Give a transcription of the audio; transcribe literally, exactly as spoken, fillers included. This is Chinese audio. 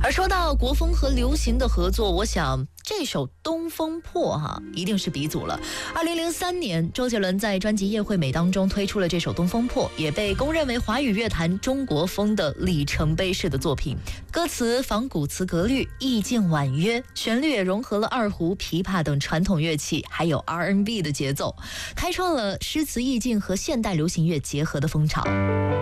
而说到国风和流行的合作，我想这首《东风破》哈，一定是鼻祖了。二零零三年，周杰伦在专辑《叶惠美》当中推出了这首《东风破》，也被公认为华语乐坛中国风的里程碑式的作品。歌词仿古词格律，意境婉约，旋律也融合了二胡、琵琶等传统乐器，还有 R and B 的节奏，开创了诗词意境和现代流行乐结合的风潮。